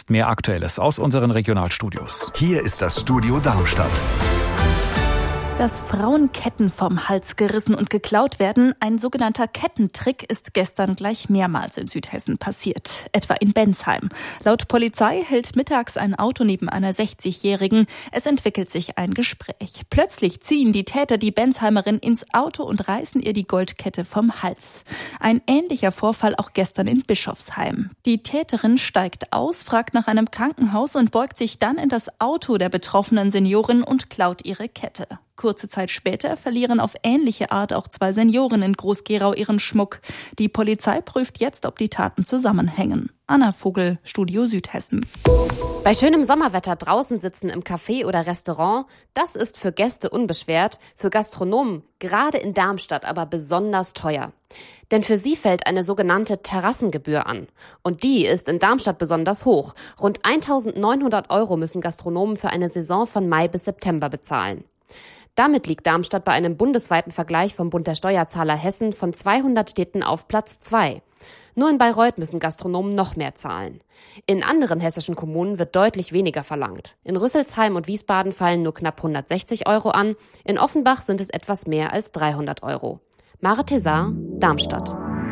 jetzt mehr Aktuelles aus unseren Regionalstudios. Hier ist das Studio Darmstadt. Dass Frauenketten vom Hals gerissen und geklaut werden, ein sogenannter Kettentrick, ist gestern gleich mehrmals in Südhessen passiert, etwa in Bensheim. Laut Polizei hält mittags ein Auto neben einer 60-Jährigen. Es entwickelt sich ein Gespräch. Plötzlich ziehen die Täter die Bensheimerin ins Auto und reißen ihr die Goldkette vom Hals. Ein ähnlicher Vorfall auch gestern in Bischofsheim. Die Täterin steigt aus, fragt nach einem Krankenhaus und beugt sich dann in das Auto der betroffenen Seniorin und klaut ihre Kette. Kurze Zeit später verlieren auf ähnliche Art auch 2 Senioren in Groß-Gerau ihren Schmuck. Die Polizei prüft jetzt, ob die Taten zusammenhängen. Anna Vogel, Studio Südhessen. Bei schönem Sommerwetter draußen sitzen im Café oder Restaurant, das ist für Gäste unbeschwert, für Gastronomen, gerade in Darmstadt, aber besonders teuer. Denn für sie fällt eine sogenannte Terrassengebühr an. Und die ist in Darmstadt besonders hoch. Rund 1.900 € müssen Gastronomen für eine Saison von Mai bis September bezahlen. Damit liegt Darmstadt bei einem bundesweiten Vergleich vom Bund der Steuerzahler Hessen von 200 Städten auf Platz 2. Nur in Bayreuth müssen Gastronomen noch mehr zahlen. In anderen hessischen Kommunen wird deutlich weniger verlangt. In Rüsselsheim und Wiesbaden fallen nur knapp 160 € an, in Offenbach sind es etwas mehr als 300 €. Mare Tessar, Darmstadt.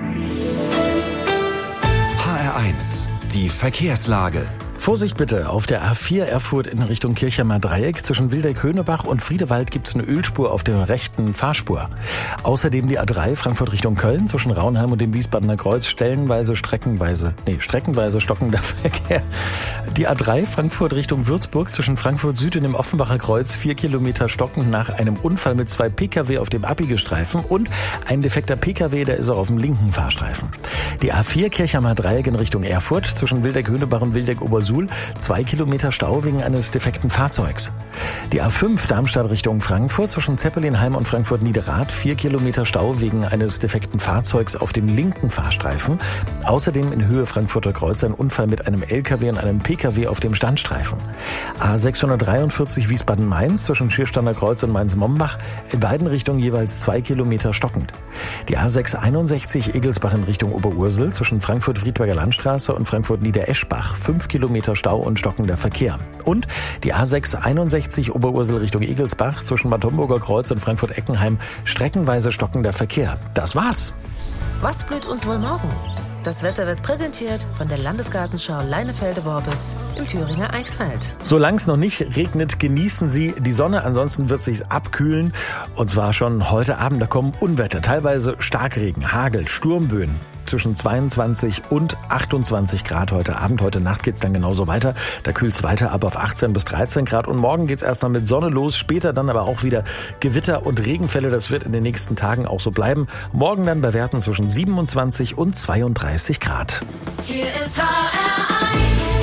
HR1, die Verkehrslage. Vorsicht bitte, auf der A4 Erfurt in Richtung Kirchheimer Dreieck zwischen Wildeck-Höhnebach und Friedewald gibt es eine Ölspur auf der rechten Fahrspur. Außerdem die A3 Frankfurt Richtung Köln zwischen Raunheim und dem Wiesbadener Kreuz streckenweise stockender Verkehr. Die A3 Frankfurt Richtung Würzburg zwischen Frankfurt Süd und dem Offenbacher Kreuz 4 Kilometer stockend nach einem Unfall mit 2 Pkw auf dem Abbiegerstreifen und ein defekter Pkw, der ist auch auf dem linken Fahrstreifen. Die A4 Kirchheimer Dreieck in Richtung Erfurt zwischen Wildeck-Höhnebach und Wildeck-Obersuhl 2 Kilometer Stau wegen eines defekten Fahrzeugs. Die A5 Darmstadt Richtung Frankfurt zwischen Zeppelinheim und Frankfurt-Niederrad 4 Kilometer Stau wegen eines defekten Fahrzeugs auf dem linken Fahrstreifen. Außerdem in Höhe Frankfurter Kreuz ein Unfall mit einem LKW und einem PKW auf dem Standstreifen. A643 Wiesbaden-Mainz zwischen Schierstander Kreuz und Mainz-Mombach in beiden Richtungen jeweils 2 Kilometer stockend. Die A661 Egelsbach in Richtung Oberursel zwischen Frankfurt-Friedberger Landstraße und Frankfurt-Niedereschbach 5 Kilometer Stau und stockender Verkehr. Und die A661 Oberursel Richtung Egelsbach zwischen Bad Homburger Kreuz und Frankfurt-Eckenheim streckenweise stockender Verkehr. Das war's. Was blüht uns wohl morgen? Das Wetter wird präsentiert von der Landesgartenschau Leinefelde-Worbis im Thüringer Eichsfeld. Solange es noch nicht regnet, genießen Sie die Sonne, ansonsten wird es sich abkühlen. Und zwar schon heute Abend, da kommen Unwetter, teilweise Starkregen, Hagel, Sturmböen. Zwischen 22 und 28 Grad heute Abend. Heute Nacht geht's dann genauso weiter. Da kühlt's weiter ab auf 18 bis 13 Grad. Und morgen geht's erst mal mit Sonne los. Später dann aber auch wieder Gewitter und Regenfälle. Das wird in den nächsten Tagen auch so bleiben. Morgen dann bei Werten zwischen 27 und 32 Grad. Hier ist HR1.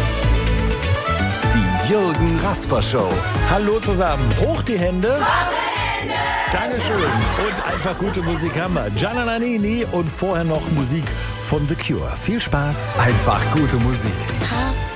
Die Jürgen Rasper Show. Hallo zusammen. Hoch die Hände. Dankeschön. Und einfach gute Musik haben wir. Gianna Nannini und vorher noch Musik von The Cure. Viel Spaß. Einfach gute Musik.